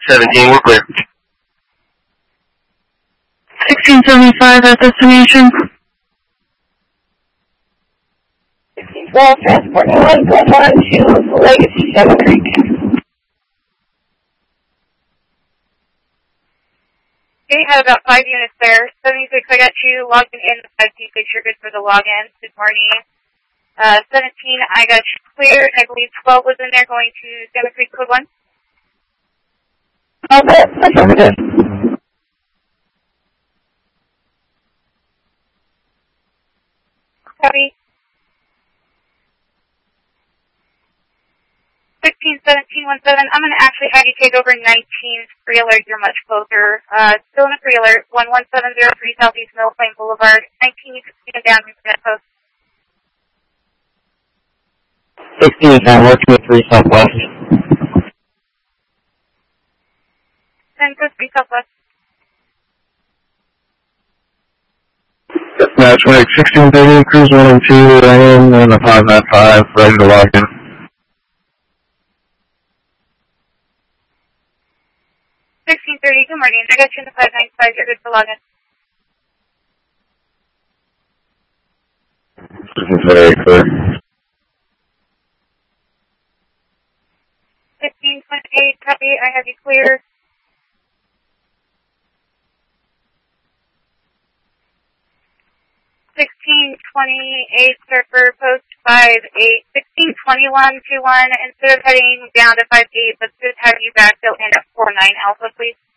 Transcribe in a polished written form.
17, we're clear. 1675 at destination. 1612, transport 111 to Legacy 7 Creek. Okay, have about 5 units there. 76, I got you logged in. 56, you're good for the login. Good morning. 17, I got you clear. I believe 12 was in there going to 7 Creek Code 1. Okay, affirmative. Copy. 161717, I'm going to actually have you take over 19 free alert. You're much closer. Still in a free alert. 11703 Southeast Mill Plain Boulevard. 19, you can see it down into that post. 16 is now working with 3 Southwest. 10, code 3 Southwest. Match Mike 1630, cruise 1 and 2, ran in, and a 595, ready to log in. 1630, good morning. I got you in the 595. You're good for login. This is very clear. 1528, copy. I have you clear. 1628, surfer post 58. 162121. Instead of heading down to 58, let's just have you back. They'll end at 49 Alpha, please.